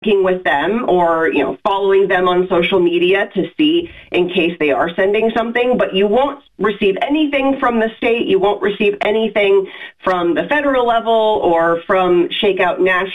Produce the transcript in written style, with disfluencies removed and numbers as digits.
with them or, following them on social media to see in case they are sending something, but you won't receive anything from the state. You won't receive anything from the federal level or from Shakeout National.